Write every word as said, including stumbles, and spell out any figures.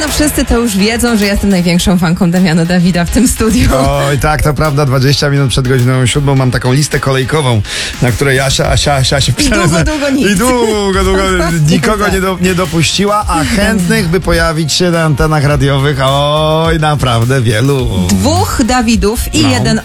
to wszyscy to już wiedzą, że jestem największą fanką Damiana Dawida w tym studiu. Oj, tak, to prawda, dwadzieścia minut przed godziną siódmą mam taką listę kolejkową, na której Asia, Asia, Asia się I długo, długo nic. I długo, długo nikogo nie, do, nie dopuściła, a chętnych, by pojawić się na antenach radiowych, oj, naprawdę wielu. Dwóch Dawidów i No. jeden